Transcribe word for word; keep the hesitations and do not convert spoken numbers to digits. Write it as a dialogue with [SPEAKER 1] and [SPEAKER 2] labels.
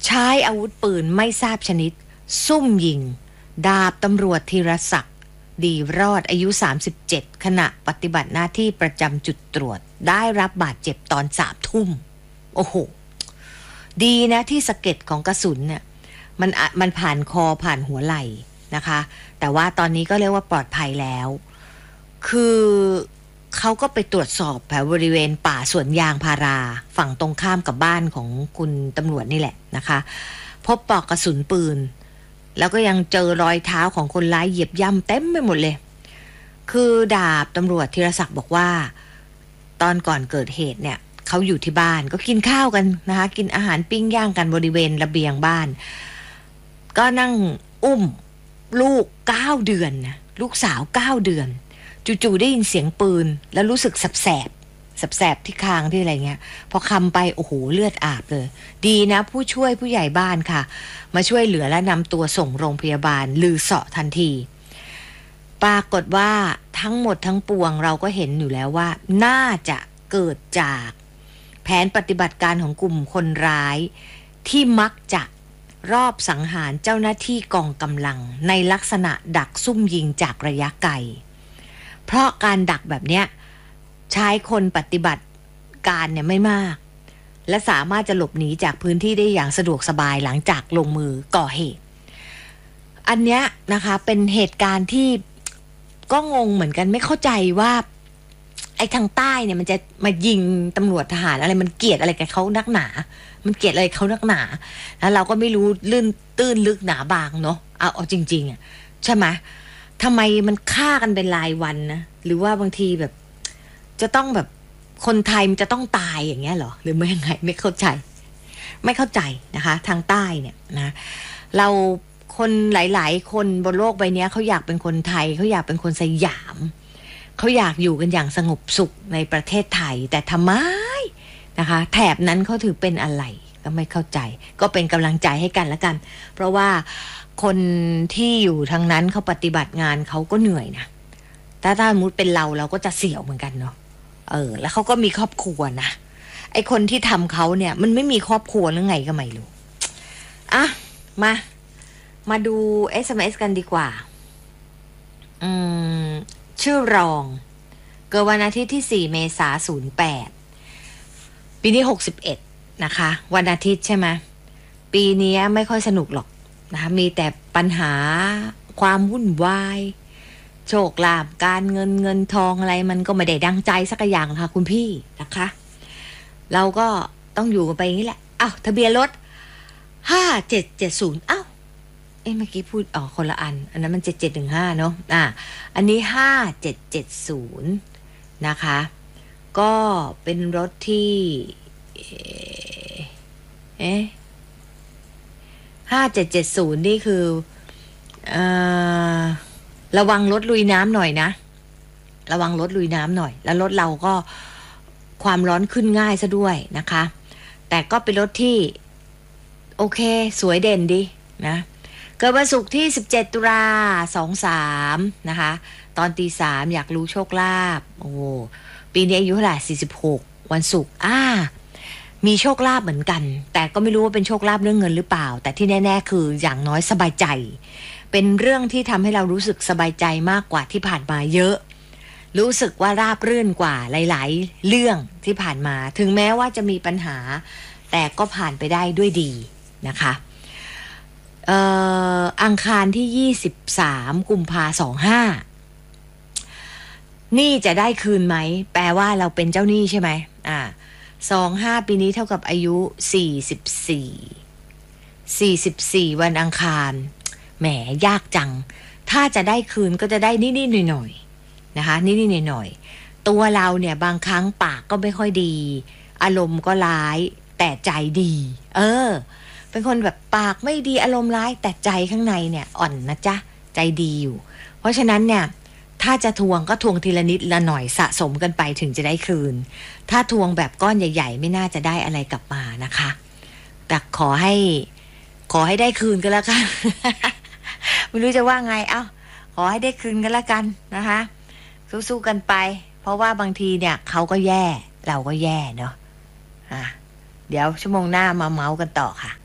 [SPEAKER 1] ช้อาวุธปืนไม่ทราบชนิดซุ่มยิงดาบตำรวจธีรศักดิ์ดีรอดอายุสามสิบเจ็ดขณะปฏิบัติหน้าที่ประจำจุดตรวจได้รับบาดเจ็บตอนสามทุ่มโอ้โหดีนะที่สะเก็ดของกระสุนเนี่ยมันมันผ่านคอผ่านหัวไหล่นะคะแต่ว่าตอนนี้ก็เรียกว่าปลอดภัยแล้วคือเขาก็ไปตรวจสอบแถวบริเวณป่าสวนยางพาราฝั่งตรงข้ามกับบ้านของคุณตำรวจนี่แหละนะคะพบปลอกกระสุนปืนแล้วก็ยังเจอรอยเท้าของคนร้ายเหยียบย่ำเต็มไปหมดเลยคือดาบตำรวจธีรศักดิ์บอกว่าตอนก่อนเกิดเหตุเนี่ยเขาอยู่ที่บ้านก็กินข้าวกันนะคะกินอาหารปิ้งย่างกันบริเวณระเบียงบ้านก็นั่งอุ้มลูกเก้าเดือนนะลูกสาวเก้าเดือนจู่ๆได้ยินเสียงปืนแล้วรู้สึกแสบๆแสบๆที่คางที่อะไรเงี้ยพอคำไปโอ้โหเลือดอาบเลยดีนะผู้ช่วยผู้ใหญ่บ้านค่ะมาช่วยเหลือและนำตัวส่งโรงพยาบาลลือเสาะทันทีปรากฏว่าทั้งหมดทั้งปวงเราก็เห็นอยู่แล้วว่าน่าจะเกิดจากแผนปฏิบัติการของกลุ่มคนร้ายที่มักจะรอบสังหารเจ้าหน้าที่กองกำลังในลักษณะดักซุ่มยิงจากระยะไกลเพราะการดักแบบเนี้ยใช้คนปฏิบัติการเนี่ยไม่มากและสามารถจะหลบหนีจากพื้นที่ได้อย่างสะดวกสบายหลังจากลงมือก่อเหตุอันเนี้ยนะคะเป็นเหตุการณ์ที่ก็งงเหมือนกันไม่เข้าใจว่าไอ้ทางใต้เนี่ยมันจะมายิงตำรวจทหารอะไรมันเกลียดอะไรกับเขานักหนามันเกลียดอะไรเขานักหนาแล้วเราก็ไม่รู้ลื่นตื้นลึกหนาบางเนาะเอาเอาจริงๆอ่ะใช่ไหมทำไมมันฆ่ากันเป็นรายวันนะหรือว่าบางทีแบบจะต้องแบบคนไทยมันจะต้องตายอย่างเงี้ยเหรอหรือไม่ยังไงไม่เข้าใจไม่เข้าใจนะคะทางใต้เนี่ยนะเราคนหลายๆคนบนโลกใบนี้เขาอยากเป็นคนไทยเขาอยากเป็นคนสยามเขาอยากอยู่กันอย่างสงบสุขในประเทศไทยแต่ทำไมนะคะแถบนั้นเขาถือเป็นอะไรก็ไม่เข้าใจก็เป็นกำลังใจให้กันละกันเพราะว่าคนที่อยู่ทางนั้นเขาปฏิบัติงานเขาก็เหนื่อยนะถ้าถ้ามุดเป็นเราเราก็จะเสี่ยวเหมือนกันเนาะเออแล้วเขาก็มีครอบครัวนะไอคนที่ทำเขาเนี่ยมันไม่มีครอบครัวหรือไงก็ไม่รู้อ่ะมามาดู เอส เอ็ม เอส กันดีกว่าอืมชื่อรองเกิดวันอาทิตย์ที่สี่เมษายนศูนย์แปดปีนี้หกสิบเอ็ดนะคะวันอาทิตย์ใช่ไหมปีนี้ไม่ค่อยสนุกหรอกนะคะมีแต่ปัญหาความวุ่นวายโชคลาภการเงินเงินทองอะไรมันก็ไม่ได้ดังใจสักอย่างค่ะคุณพี่นะคะเราก็ต้องอยู่กันไปอย่างนี้แหละอ้าวทะเบียนรถห้าเจ็ดเจ็ดศูนย์อ้าวเอ้เมื่อกี้พูดอ๋อคนละอันอันนั้นมันเจ็ดเจ็ดหนึ่งห้าเนาะอ่ะอันนี้ห้าเจ็ดเจ็ดศูนย์นะคะก็เป็นรถที่เอ๊ะห้าเจ็ดเจ็ดศูนย์นี่คือเอ่อระวังรถลุยน้ำหน่อยนะระวังรถลุยน้ำหน่อยแล้วรถเราก็ความร้อนขึ้นง่ายซะด้วยนะคะแต่ก็เป็นรถที่โอเคสวยเด่นดีนะเกิดวันศุกร์ที่สิบเจ็ดตุลาสองสามนะคะตอนตีสามอยากรู้โชคลาภโอ้ปีนี้อายุเท่าไหร่สี่สิบหกวันศุกร์อ่ามีโชคลาภเหมือนกันแต่ก็ไม่รู้ว่าเป็นโชคลาภเรื่องเงินหรือเปล่าแต่ที่แน่ๆคืออย่างน้อยสบายใจเป็นเรื่องที่ทำให้เรารู้สึกสบายใจมากกว่าที่ผ่านมาเยอะรู้สึกว่าราบรื่นกว่าหลายๆเรื่องที่ผ่านมาถึงแม้ว่าจะมีปัญหาแต่ก็ผ่านไปได้ด้วยดีนะคะเอ่ออังคารที่ยี่สิบสามกุมภาพันธ์สองห้านี่จะได้คืนไหมแปลว่าเราเป็นเจ้าหนี้ใช่ไหมอ่าสองห้าปีนี้เท่ากับอายุสี่สิบสี่สี่สิบสี่วันอังคารแหมยากจังถ้าจะได้คืนก็จะได้นิดๆหน่อยๆนะคะนิดๆหน่อยๆตัวเราเนี่ยบางครั้งปากก็ไม่ค่อยดีอารมณ์ก็ร้ายแต่ใจดีเออเป็นคนแบบปากไม่ดีอารมณ์ร้ายแต่ใจข้างในเนี่ยอ่อนนะจ๊ะใจดีอยู่เพราะฉะนั้นเนี่ยถ้าจะทวงก็ทวงทีละนิดละหน่อยสะสมกันไปถึงจะได้คืนถ้าทวงแบบก้อนใหญ่ๆไม่น่าจะได้อะไรกลับมานะคะแต่ขอให้ขอให้ได้คืนกันแล้วกัน ไม่รู้จะว่าไงเอ้าขอให้ได้คืนกันแล้วกันนะคะสู้ๆกันไปเพราะว่าบางทีเนี่ยเขาก็แย่เราก็แย่เนาะอ่ะเดี๋ยวชั่วโมงหน้ามาเมาส์กันต่อค่ะ